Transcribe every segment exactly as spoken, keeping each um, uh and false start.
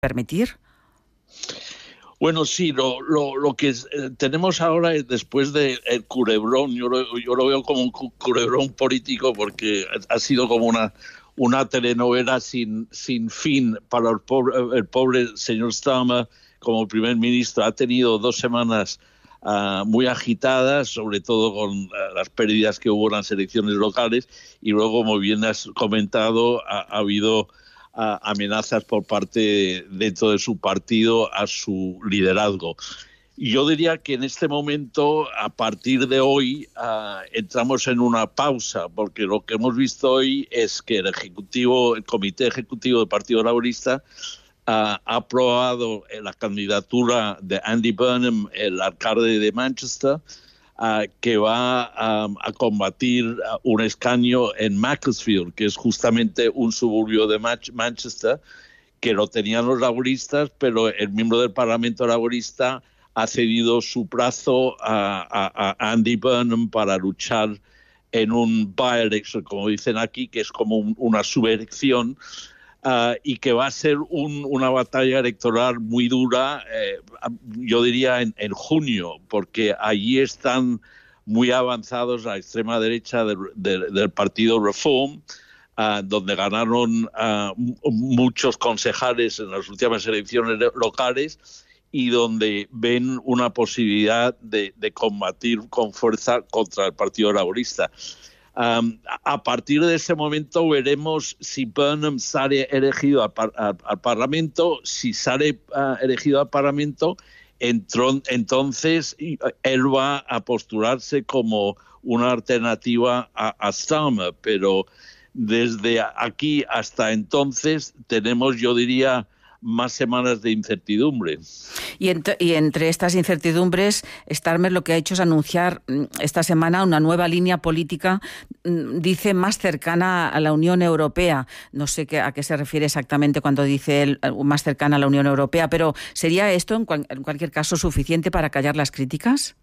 permitir? Bueno, sí, lo, lo, lo que es, eh, tenemos ahora es después del de culebrón, yo lo, yo lo veo como un culebrón político porque ha sido como una, una telenovela sin, sin fin para el pobre, el pobre señor Starmer como primer ministro. Ha tenido dos semanas uh, muy agitadas, sobre todo con uh, las pérdidas que hubo en las elecciones locales, y luego, como bien has comentado, ha, ha habido Uh, amenazas por parte dentro de su partido a su liderazgo. Y yo diría que en este momento, a partir de hoy, uh, entramos en una pausa, porque lo que hemos visto hoy es que el ejecutivo, el comité ejecutivo del Partido Laborista uh, ha aprobado la candidatura de Andy Burnham, el alcalde de Manchester, Uh, que va um, a combatir uh, un escaño en Macclesfield, que es justamente un suburbio de Mach- Manchester, que lo tenían los laboristas, pero el miembro del Parlamento laborista ha cedido su brazo a, a, a Andy Burnham para luchar en un by-election, como dicen aquí, que es como un, una subelección, Uh, y que va a ser un, una batalla electoral muy dura, eh, yo diría en, en junio, porque allí están muy avanzados la extrema derecha del, del, del partido Reform, uh, donde ganaron uh, muchos concejales en las últimas elecciones locales y donde ven una posibilidad de, de combatir con fuerza contra el Partido Laborista. Um, a partir de ese momento veremos si Burnham sale elegido al, par- al, al Parlamento. Si sale uh, elegido al Parlamento, entron, entonces él va a postularse como una alternativa a, a Starmer, pero desde aquí hasta entonces tenemos, yo diría, más semanas de incertidumbre. Y, ent- y entre estas incertidumbres, Starmer lo que ha hecho es anunciar esta semana una nueva línea política, dice, más cercana a la Unión Europea. No sé qué, a qué se refiere exactamente cuando dice él más cercana a la Unión Europea, pero ¿sería esto en, cual- en cualquier caso suficiente para callar las críticas?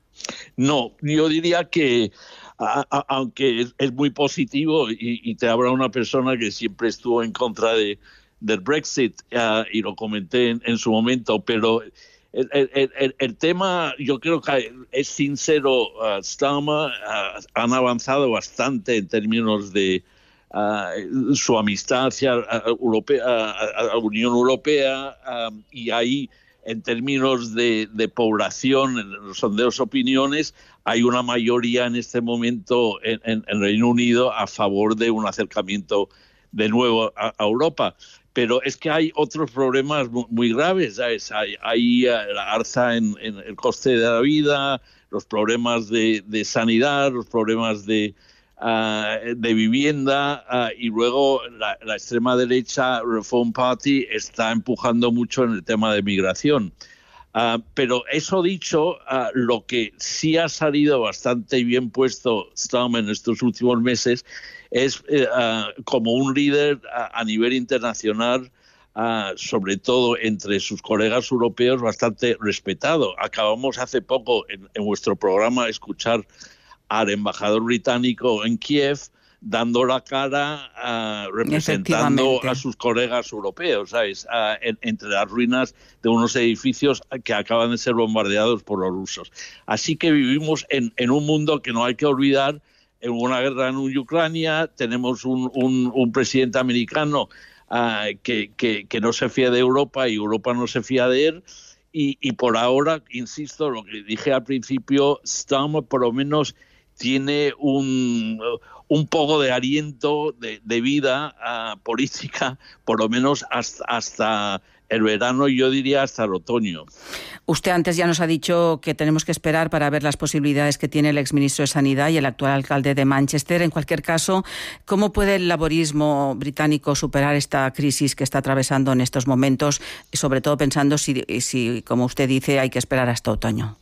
No, yo diría que a, a, aunque es, es muy positivo y, y te habla una persona que siempre estuvo en contra de del Brexit, uh, y lo comenté en, en su momento, pero el, el, el, el tema, yo creo que es sincero, uh, Starmer, uh, han avanzado bastante en términos de uh, su amistad hacia uh, Europea, uh, a la Unión Europea, um, y ahí, en términos de, de población, en los sondeos de opiniones, hay una mayoría en este momento en, en, en Reino Unido a favor de un acercamiento de nuevo a, a Europa. Pero es que hay otros problemas muy, muy graves, ¿sabes? Hay, hay uh, la alza en, en el coste de la vida, los problemas de, de sanidad, los problemas de, uh, de vivienda, uh, y luego la, la extrema derecha Reform Party está empujando mucho en el tema de migración. Uh, pero eso dicho, uh, lo que sí ha salido bastante bien puesto Starmer en estos últimos meses es uh, como un líder a, a nivel internacional, uh, sobre todo entre sus colegas europeos, bastante respetado. Acabamos hace poco en, en vuestro programa de escuchar al embajador británico en Kiev dando la cara, uh, representando a sus colegas europeos, ¿sabes? Uh, en, entre las ruinas de unos edificios que acaban de ser bombardeados por los rusos. Así que vivimos en, en un mundo que no hay que olvidar, en una guerra en Ucrania, tenemos un, un, un presidente americano uh, que, que, que no se fía de Europa y Europa no se fía de él, y, y por ahora, insisto, lo que dije al principio, Starmer por lo menos tiene un... un poco de aliento de, de vida uh, política, por lo menos hasta, hasta el verano, yo diría hasta el otoño. Usted antes ya nos ha dicho que tenemos que esperar para ver las posibilidades que tiene el exministro de Sanidad y el actual alcalde de Manchester. En cualquier caso, ¿cómo puede el laborismo británico superar esta crisis que está atravesando en estos momentos? Y sobre todo pensando si, si, como usted dice, hay que esperar hasta otoño.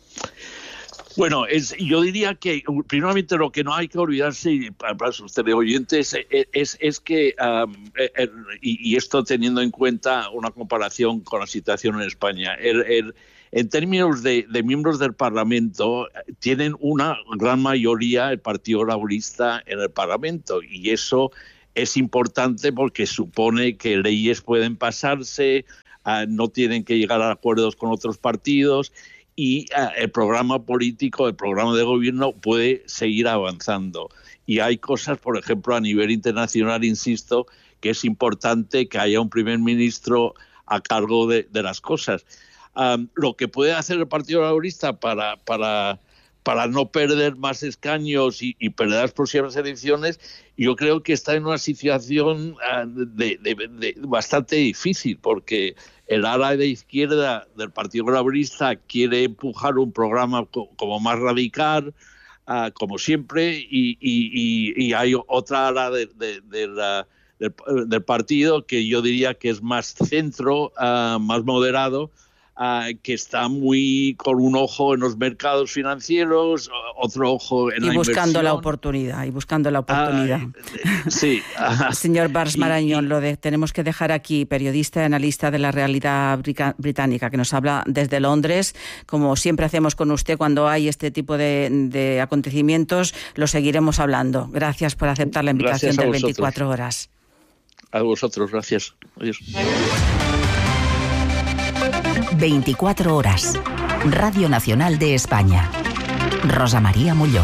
Bueno, es, yo diría que primeramente lo que no hay que olvidarse para sus teleoyentes es, es, es que, um, el, y, y esto teniendo en cuenta una comparación con la situación en España, el, el, en términos de, de miembros del Parlamento, tienen una gran mayoría el Partido Laborista en el Parlamento, y eso es importante porque supone que leyes pueden pasarse, uh, no tienen que llegar a acuerdos con otros partidos y uh, el programa político, el programa de gobierno puede seguir avanzando. Y hay cosas, por ejemplo, a nivel internacional, insisto, que es importante que haya un primer ministro a cargo de, de las cosas. Um, lo que puede hacer el Partido Laborista para, para, para no perder más escaños y, y perder las próximas elecciones, yo creo que está en una situación uh, de, de, de bastante difícil, porque el ala de izquierda del Partido Laborista quiere empujar un programa co- como más radical, uh, como siempre, y, y, y, y hay otra ala de, de, de la, del, del partido que yo diría que es más centro, uh, más moderado, Uh, que está muy con un ojo en los mercados financieros, otro ojo en y la buscando inversión. la oportunidad y buscando la oportunidad. Uh, sí. Uh, Señor Bars Marañón, y, y, lo de, tenemos que dejar aquí, periodista y analista de la realidad británica, que nos habla desde Londres. Como siempre hacemos con usted cuando hay este tipo de, de acontecimientos, lo seguiremos hablando. Gracias por aceptar la invitación de veinticuatro horas. A vosotros, gracias. Adiós. veinticuatro horas. Radio Nacional de España. Rosa María Molló.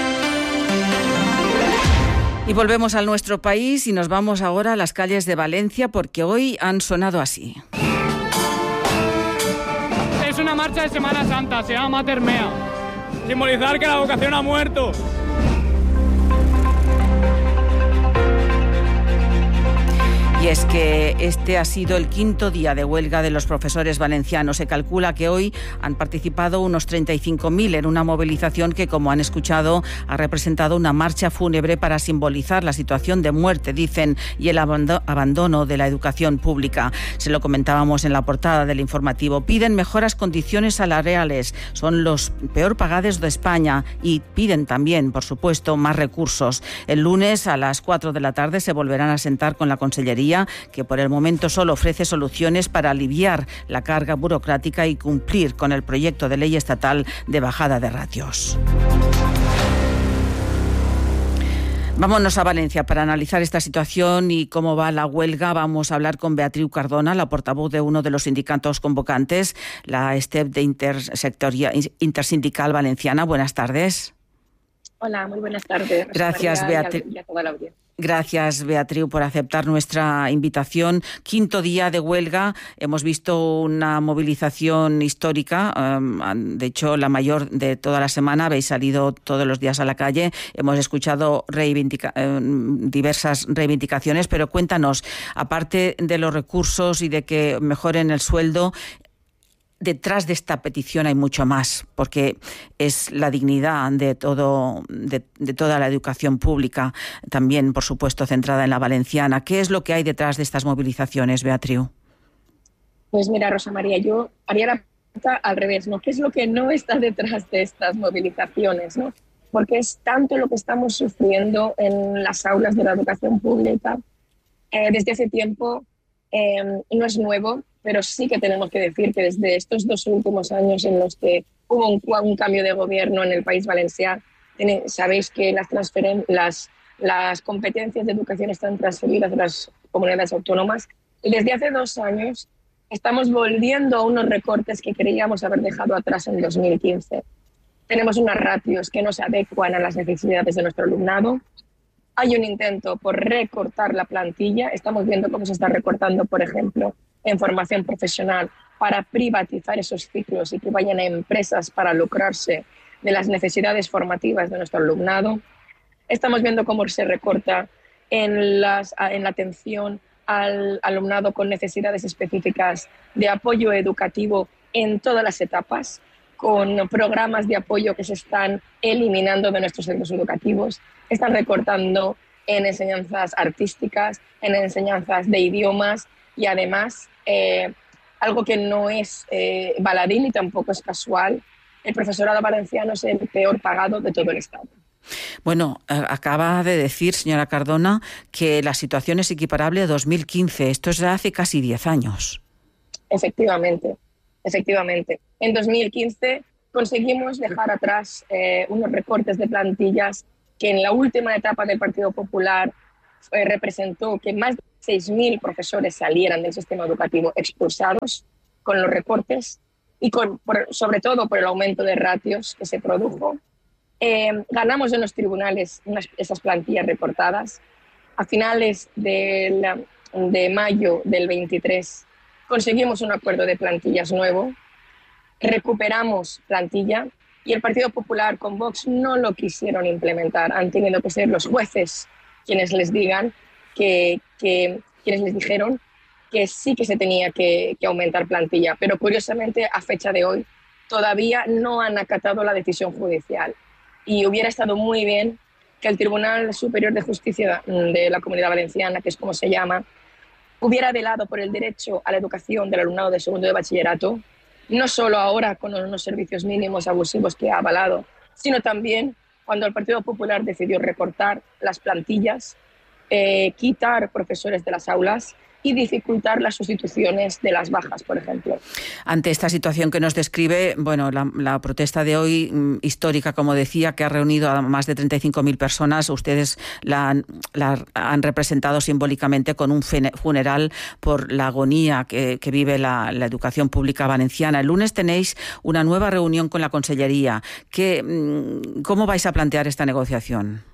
Y volvemos al nuestro país y nos vamos ahora a las calles de Valencia porque hoy han sonado así. Es una marcha de Semana Santa, se llama Mater Mea. Simbolizar que la vocación ha muerto. Y es que este ha sido el quinto día de huelga de los profesores valencianos. Se calcula que hoy han participado unos treinta y cinco mil en una movilización que, como han escuchado, ha representado una marcha fúnebre para simbolizar la situación de muerte, dicen, y el abandono de la educación pública. Se lo comentábamos en la portada del informativo. Piden mejoras condiciones salariales, son los peor pagados de España y piden también, por supuesto, más recursos. El lunes a las cuatro de la tarde se volverán a sentar con la Consellería, que por el momento solo ofrece soluciones para aliviar la carga burocrática y cumplir con el proyecto de ley estatal de bajada de ratios. Vámonos a Valencia para analizar esta situación y cómo va la huelga. Vamos a hablar con Beatriu Cardona, la portavoz de uno de los sindicatos convocantes, la STEP de Intersectoria, Intersindical Valenciana. Buenas tardes. Hola, muy buenas tardes. Gracias, Beatriu. Gracias, Beatriu, por aceptar nuestra invitación. Quinto día de huelga. Hemos visto una movilización histórica. De hecho, la mayor de toda la semana. Habéis salido todos los días a la calle. Hemos escuchado reivindica- diversas reivindicaciones, pero cuéntanos, aparte de los recursos y de que mejoren el sueldo, detrás de esta petición hay mucho más, porque es la dignidad de todo, de, de toda la educación pública, también, por supuesto, centrada en la valenciana. ¿Qué es lo que hay detrás de estas movilizaciones, Beatriu? Pues mira, Rosa María, yo haría la pregunta al revés, ¿no? ¿Qué es lo que no está detrás de estas movilizaciones, ¿no? Porque es tanto lo que estamos sufriendo en las aulas de la educación pública eh, desde hace tiempo, eh, no es nuevo, pero sí que tenemos que decir que desde estos dos últimos años en los que hubo un, un cambio de gobierno en el País Valencià, tiene, sabéis que las, transferen, las, las competencias de educación están transferidas a las comunidades autónomas, y desde hace dos años estamos volviendo a unos recortes que creíamos haber dejado atrás en dos mil quince. Tenemos unas ratios que no se adecuan a las necesidades de nuestro alumnado. Hay un intento por recortar la plantilla. Estamos viendo cómo se está recortando, por ejemplo, en formación profesional para privatizar esos ciclos y que vayan a empresas para lucrarse de las necesidades formativas de nuestro alumnado. Estamos viendo cómo se recorta en, las, en la atención al alumnado con necesidades específicas de apoyo educativo en todas las etapas, con programas de apoyo que se están eliminando de nuestros centros educativos. Están recortando en enseñanzas artísticas, en enseñanzas de idiomas y además, eh, algo que no es eh, baladí ni tampoco es casual, el profesorado valenciano es el peor pagado de todo el Estado. Bueno, acaba de decir, señora Cardona, que la situación es equiparable a dos mil quince. Esto es de hace casi diez años. Efectivamente, efectivamente. En dos mil quince conseguimos dejar atrás eh, unos recortes de plantillas que en la última etapa del Partido Popular eh, representó que más de seis mil profesores salieran del sistema educativo expulsados con los recortes y con, por, sobre todo por el aumento de ratios que se produjo. Eh, ganamos en los tribunales unas, esas plantillas recortadas. A finales de, la, de mayo del veintitrés conseguimos un acuerdo de plantillas nuevo, recuperamos plantilla y el Partido Popular con Vox no lo quisieron implementar. Han tenido que ser los jueces quienes les digan que, que quienes les dijeron que sí que se tenía que, que aumentar plantilla, pero curiosamente a fecha de hoy todavía no han acatado la decisión judicial. Y hubiera estado muy bien que el Tribunal Superior de Justicia de la Comunidad Valenciana, que es como se llama, hubiera velado por el derecho a la educación del alumnado de segundo de bachillerato, no solo ahora con unos servicios mínimos abusivos que ha avalado, sino también cuando el Partido Popular decidió recortar las plantillas, eh, quitar profesores de las aulas y dificultar las sustituciones de las bajas, por ejemplo. Ante esta situación que nos describe, bueno, la, la protesta de hoy, mm, histórica, como decía, que ha reunido a más de treinta y cinco mil personas, ustedes la han, la han representado simbólicamente con un funeral por la agonía que, que vive la, la educación pública valenciana. El lunes tenéis una nueva reunión con la Consellería. ¿Qué, mm, ¿Cómo vais a plantear esta negociación?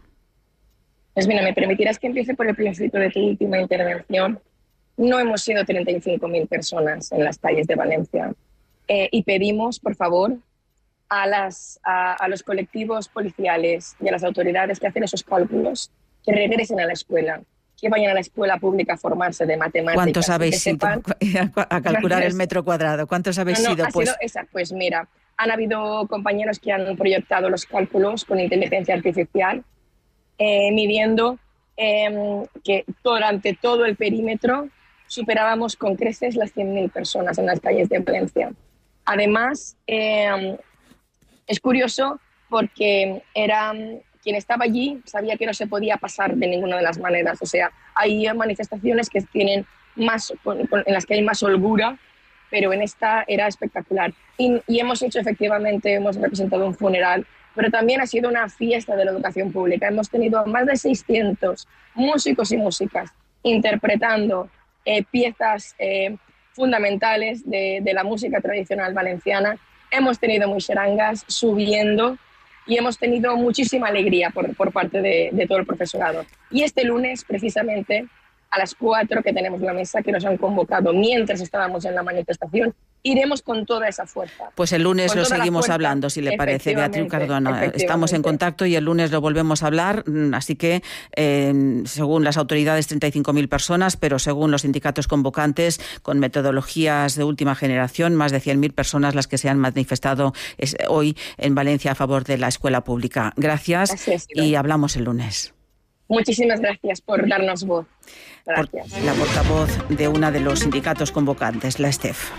Pues mira, me permitirás que empiece por el principio de tu última intervención. No hemos sido treinta y cinco mil personas en las calles de Valencia eh, y pedimos, por favor, a, las, a, a los colectivos policiales y a las autoridades que hacen esos cálculos que regresen a la escuela, que vayan a la escuela pública a formarse de matemáticas. ¿Cuántos habéis sido sepan... a calcular el metro cuadrado? ¿Cuántos habéis no, no, sido? Ha pues... sido esa, pues mira, han habido compañeros que han proyectado los cálculos con inteligencia artificial, eh, midiendo eh, que durante todo el perímetro superábamos con creces las cien mil personas en las calles de Valencia. Además, eh, es curioso porque era, quien estaba allí sabía que no se podía pasar de ninguna de las maneras. O sea, hay manifestaciones que tienen más, en las que hay más holgura, pero en esta era espectacular. Y, y hemos hecho, efectivamente, hemos representado un funeral, pero también ha sido una fiesta de la educación pública. Hemos tenido más de seiscientos músicos y músicas interpretando Eh, piezas eh, fundamentales de, de la música tradicional valenciana. Hemos tenido muixerangas subiendo y hemos tenido muchísima alegría por, por parte de, de todo el profesorado. Y este lunes, precisamente, a las cuatro que tenemos la mesa, que nos han convocado mientras estábamos en la manifestación, iremos con toda esa fuerza. Pues el lunes lo seguimos fuerza, hablando, si le parece, Beatriz Cardona. Estamos en contacto y el lunes lo volvemos a hablar, así que eh, según las autoridades treinta y cinco mil personas, pero según los sindicatos convocantes, con metodologías de última generación, más de cien mil personas las que se han manifestado es, hoy en Valencia a favor de la escuela pública. Gracias es, y hablamos el lunes. Muchísimas gracias por darnos voz. Gracias. Por la portavoz de una de los sindicatos convocantes, la STEF.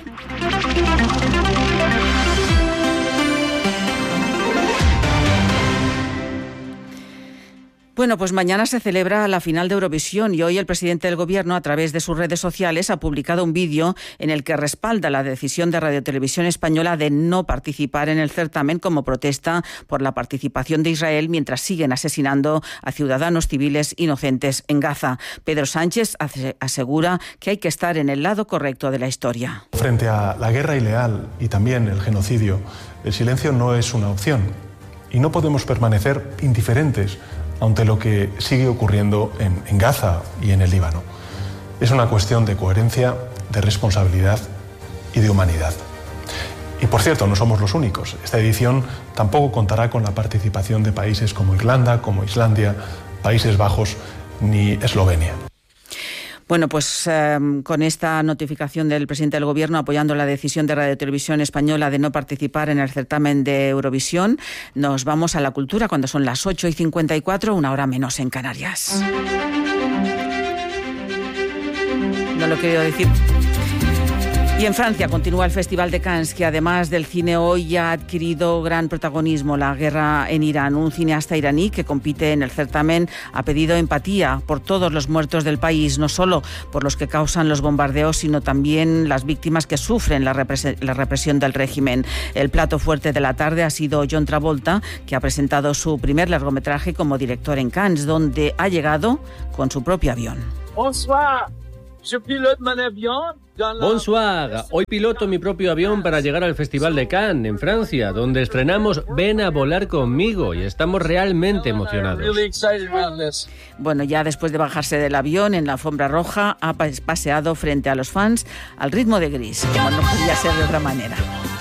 Bueno, pues mañana se celebra la final de Eurovisión y hoy el presidente del Gobierno, a través de sus redes sociales, ha publicado un vídeo en el que respalda la decisión de Radio Televisión Española de no participar en el certamen como protesta por la participación de Israel mientras siguen asesinando a ciudadanos civiles inocentes en Gaza. Pedro Sánchez asegura que hay que estar en el lado correcto de la historia. Frente a la guerra ilegal y también el genocidio, el silencio no es una opción y no podemos permanecer indiferentes ante lo que sigue ocurriendo en, en Gaza y en el Líbano. Es una cuestión de coherencia, de responsabilidad y de humanidad. Y por cierto, no somos los únicos. Esta edición tampoco contará con la participación de países como Irlanda, como Islandia, Países Bajos ni Eslovenia. Bueno, pues eh, con esta notificación del presidente del Gobierno apoyando la decisión de Radio Televisión Española de no participar en el certamen de Eurovisión, nos vamos a la cultura cuando son las ocho y cincuenta y cuatro, una hora menos en Canarias. No lo he querido decir. Y en Francia continúa el Festival de Cannes, que además del cine hoy ya ha adquirido gran protagonismo. La guerra en Irán. Un cineasta iraní que compite en el certamen ha pedido empatía por todos los muertos del país, no solo por los que causan los bombardeos, sino también las víctimas que sufren la, repres- la represión del régimen. El plato fuerte de la tarde ha sido John Travolta, que ha presentado su primer largometraje como director en Cannes, donde ha llegado con su propio avión. Bonsoir, je pilote mon avión. Bonsoir, hoy piloto mi propio avión para llegar al Festival de Cannes, en Francia, donde estrenamos Ven a volar conmigo y estamos realmente emocionados. Bueno, ya después de bajarse del avión en la alfombra roja, ha paseado frente a los fans al ritmo de Gris, como no podía ser de otra manera.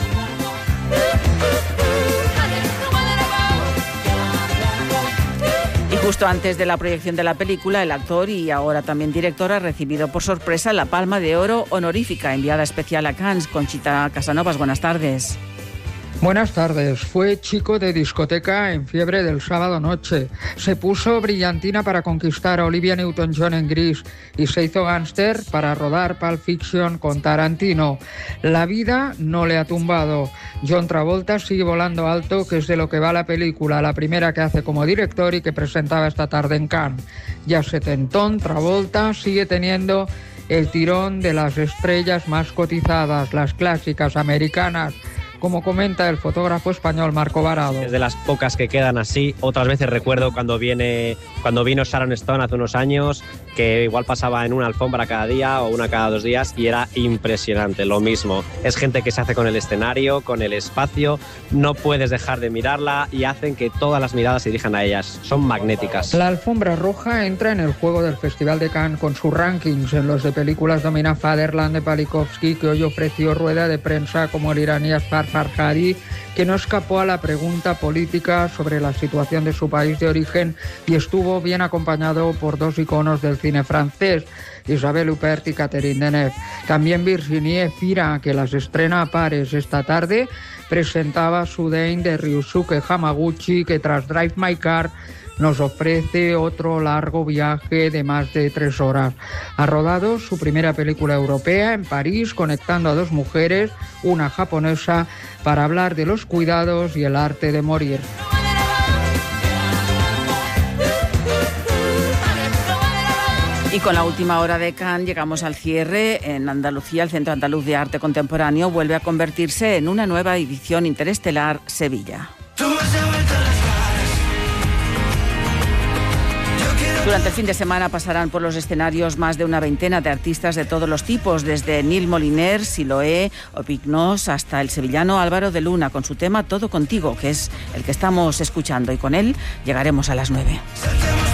Justo antes de la proyección de la película, el actor y ahora también director ha recibido por sorpresa la Palma de Oro honorífica enviada especial a Cannes. Conchita Casanovas, buenas tardes. Buenas tardes. Fue chico de discoteca en fiebre del sábado noche. Se puso brillantina para conquistar a Olivia Newton-John en Gris y se hizo gángster para rodar Pulp Fiction con Tarantino. La vida no le ha tumbado. John Travolta sigue volando alto, que es de lo que va la película, la primera que hace como director y que presentaba esta tarde en Cannes. Ya setentón, Travolta sigue teniendo el tirón de las estrellas más cotizadas, las clásicas americanas, como comenta el fotógrafo español Marco Varado. Es de las pocas que quedan así. Otras veces recuerdo cuando viene cuando vino Sharon Stone hace unos años, que igual pasaba en una alfombra cada día o una cada dos días y era impresionante. Lo mismo, es gente que se hace con el escenario, con el espacio, no puedes dejar de mirarla y hacen que todas las miradas se dirijan a ellas. Son magnéticas. La alfombra roja entra en el juego del Festival de Cannes con sus rankings. En los de películas domina Fatherland de Palikovsky, que hoy ofreció rueda de prensa como el iraní Asghar Farhadi, que no escapó a la pregunta política sobre la situación de su país de origen y estuvo bien acompañado por dos iconos del cine francés, Isabelle Huppert y Catherine Deneuve. También Virginie Fira, que las estrena a pares esta tarde, presentaba su Dane de Ryusuke Hamaguchi, que tras Drive My Car nos ofrece otro largo viaje de más de tres horas. Ha rodado su primera película europea en París, conectando a dos mujeres, una japonesa, para hablar de los cuidados y el arte de morir. Y con la última hora de Cannes llegamos al cierre. En Andalucía, el Centro Andaluz de Arte Contemporáneo vuelve a convertirse en una nueva edición interestelar Sevilla. Durante el fin de semana pasarán por los escenarios más de una veintena de artistas de todos los tipos, desde Neil Moliner, Siloé o Pignos hasta el sevillano Álvaro de Luna, con su tema Todo Contigo, que es el que estamos escuchando, y con él llegaremos a las nueve.